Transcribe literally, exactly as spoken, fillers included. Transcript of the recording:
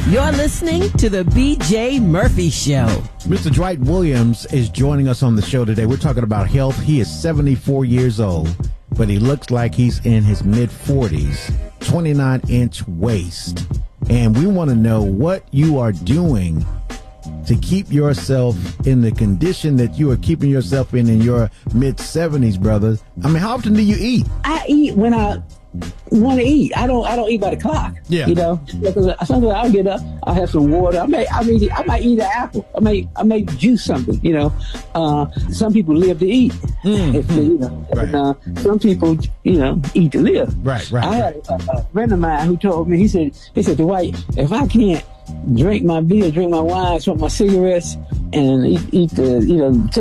You're listening to the B J Murphy Show. Mister Dwight Williams is joining us on the show today. We're talking about health. He is seventy-four years old, but he looks like he's in his mid-forties, twenty-nine inch waist. And we want to know what you are doing to keep yourself in the condition that you are keeping yourself in in your mid-seventies, brother. I mean, how often do you eat? I eat when I want to eat. I don't. I don't eat by the clock. Yeah. You know, because sometimes I'll get up. I'll have some water. I may. I may. I might eat an apple. I may. I may juice something. You know, uh, some people live to eat. Mm-hmm. If they, you know, Right. and, uh, some people, you know, eat to live. Right. Right. I right. had a, a friend of mine who told me. He said. He said, Dwight, if I can't drink my beer, drink my wine, smoke my cigarettes, and eat, eat the, you know.